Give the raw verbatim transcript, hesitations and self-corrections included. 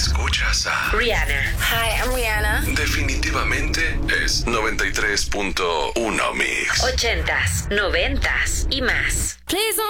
Escuchas a Rihanna. Hi, I'm Rihanna. Definitivamente es noventa y tres punto uno Mix. Ochentas, noventas y más. Please don't